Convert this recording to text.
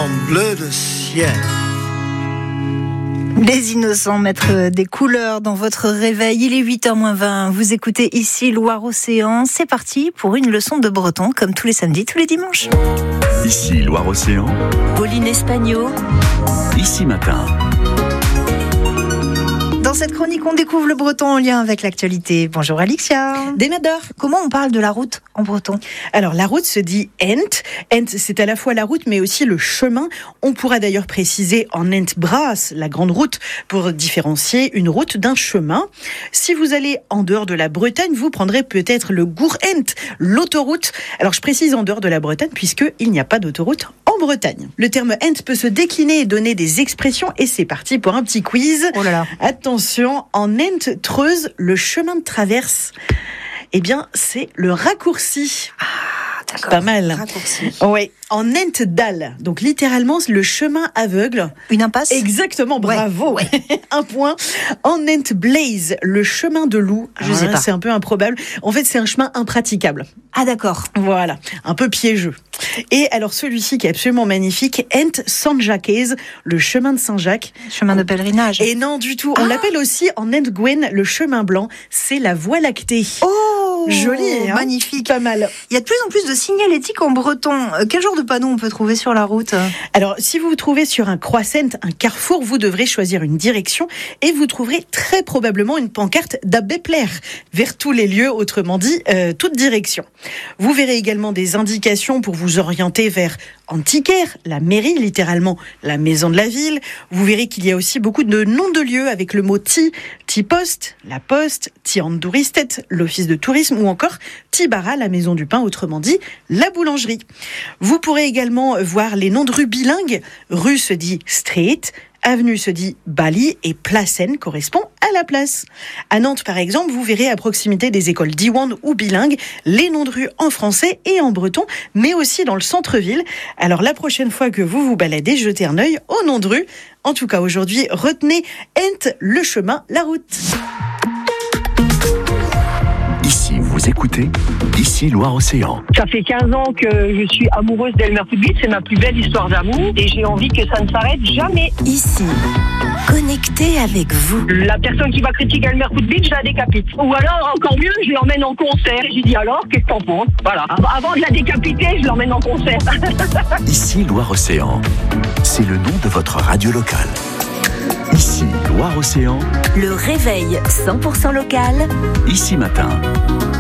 en bleu de ciel. Les innocents, mettre des couleurs dans votre réveil. Il est 8h-20. Vous écoutez ici Loire-Océan. C'est parti pour une leçon de breton, comme tous les samedis, tous les dimanches. Ici Loire-Océan. Pauline Espagno. Ici Matin. Dans cette chronique, on découvre le breton en lien avec l'actualité. Bonjour Alixia. Démador. Comment on parle de la route en breton ? Alors la route se dit ent. Ent, c'est à la fois la route mais aussi le chemin. On pourra d'ailleurs préciser en ent bras, la grande route, pour différencier une route d'un chemin. Si vous allez en dehors de la Bretagne, vous prendrez peut-être le Gourent, l'autoroute. Alors je précise en dehors de la Bretagne puisqu'il n'y a pas d'autoroute en Bretagne. Le terme ent peut se décliner et donner des expressions et c'est parti pour un petit quiz. Oh là là. Attention, en ent treuse, le chemin de traverse. Eh bien, c'est le raccourci. D'accord. Pas mal. Raccourci. Oui. En ent dalle, donc littéralement le chemin aveugle. Une impasse ? Exactement, bravo. Ouais. Un point. En ent blaze, le chemin de loup. Je sais pas. C'est un peu improbable. En fait, c'est un chemin impraticable. Ah d'accord. Voilà, un peu piégeux. Et alors celui-ci qui est absolument magnifique, ent Saint-Jacques, le chemin de Saint-Jacques. Chemin de pèlerinage. Et non du tout, on l'appelle aussi en ent Gwen le chemin blanc, c'est la voie lactée. Oh, Joli, hein ? Magnifique. Pas mal. Il y a de plus en plus de signalétique en breton. Quel genre de panneaux on peut trouver sur la route ? Alors, si vous vous trouvez sur un croissant, un carrefour, vous devrez choisir une direction et vous trouverez très probablement une pancarte d'Abbepler vers tous les lieux, autrement dit, toute direction. Vous verrez également des indications pour vous orienter vers Antiquaire, la mairie, littéralement la maison de la ville. Vous verrez qu'il y a aussi beaucoup de noms de lieux avec le mot Ti-Poste, la Poste, Ti-Andouristet, l'office de tourisme ou encore Ti-Bara, la maison du pain, autrement dit la boulangerie. Vous pourrez également voir les noms de rues bilingues. Rue se dit Street, avenue se dit Bali et Placen correspond à la place. À Nantes, par exemple, vous verrez à proximité des écoles Diwan ou bilingues les noms de rues en français et en breton, mais aussi dans le centre-ville. Alors la prochaine fois que vous vous baladez, jetez un œil aux noms de rues. En tout cas, aujourd'hui, retenez ent, le chemin, la route. Ici, vous écoutez Ici Loire-Océan. Ça fait 15 ans que je suis amoureuse d'Elmer Footbeat, c'est ma plus belle histoire d'amour et j'ai envie que ça ne s'arrête jamais. Ici, connecté avec vous. La personne qui va critiquer Elmer Footbeat, je la décapite. Ou alors, encore mieux, je l'emmène en concert et je lui dis alors, qu'est-ce que t'en penses ? Voilà. Avant de la décapiter, je l'emmène en concert. Ici Loire-Océan. C'est le nom de votre radio locale. Ici Loire-Océan. Le réveil 100% local. Ici Matin.